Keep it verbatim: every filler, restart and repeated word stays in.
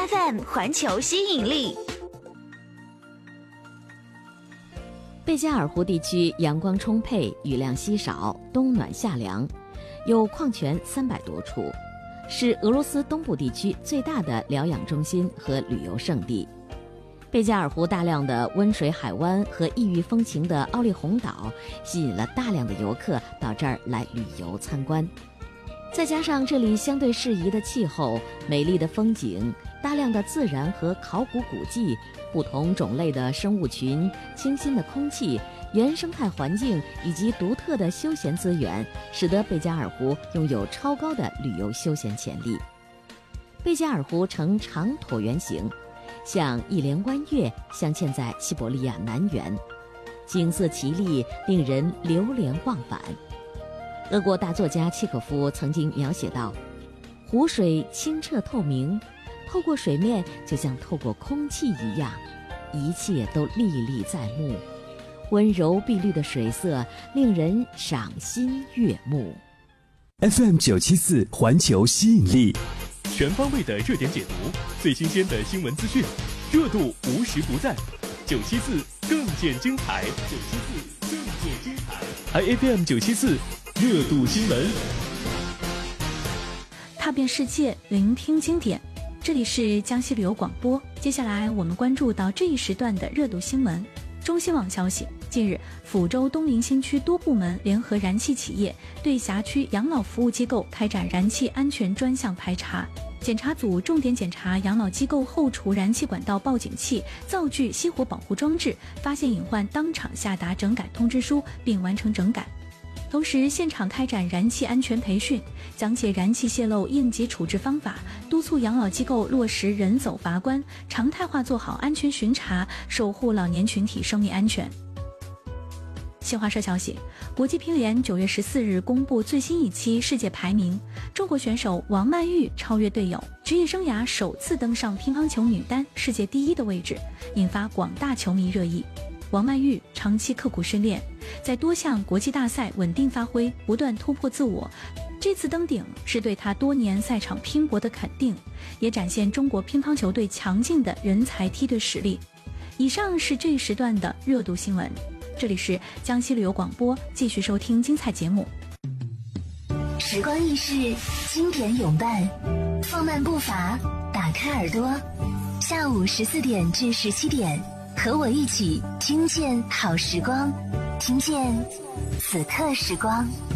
F M 环球吸引力。 贝加尔湖地区阳光充沛，雨量稀少，冬暖夏凉，有矿泉三百多处，是俄罗斯东部地区最大的疗养中心和旅游胜地。贝加尔湖大量的温水海湾和异域风情的奥利洪岛，吸引了大量的游客到这儿来旅游参观。再加上这里相对适宜的气候、美丽的风景、大量的自然和考古古迹、不同种类的生物群、清新的空气、原生态环境以及独特的休闲资源，使得贝加尔湖拥有超高的旅游休闲潜力。贝加尔湖呈长椭圆形，像一连弯月镶嵌在西伯利亚南缘，景色奇丽，令人流连忘返。俄国大作家契诃夫曾经描写道：湖水清澈透明，透过水面就像透过空气一样，一切都历历在目，温柔碧绿的水色令人赏心悦目。 F M 九七四环球吸引力， 全方位的热点解读，最新鲜的新闻资讯，热度无时不在。九七四更见精彩，九七四更见精彩。I F M 九七四热度新闻， 踏遍世界，聆听经典。这里是江西旅游广播。接下来我们关注到这一时段的热度新闻。中新网消息，近日，抚州东陵新区多部门联合燃气企业对辖区养老服务机构开展燃气安全专项排查。检查组重点检查养老机构后厨燃气管道报警器、灶具熄火保护装置，发现隐患当场下达整改通知书并完成整改。同时，现场开展燃气安全培训，讲解燃气泄漏应急处置方法，督促养老机构落实人走罚关，常态化做好安全巡查，守护老年群体生命安全。新华社消息，国际乒联九月十四日公布最新一期世界排名，中国选手王曼玉超越队友，职业生涯首次登上乒乓球女单世界第一的位置，引发广大球迷热议。王曼玉长期刻苦训练，在多项国际大赛稳定发挥，不断突破自我。这次登顶是对她多年赛场拼搏的肯定，也展现中国乒乓球队强劲的人才梯队实力。以上是这一时段的热度新闻，这里是江西旅游广播，继续收听精彩节目。 时光易逝，经典永伴，放慢步伐，打开耳朵，下午十四点至十七点。和我一起听见好时光，听见此刻时光。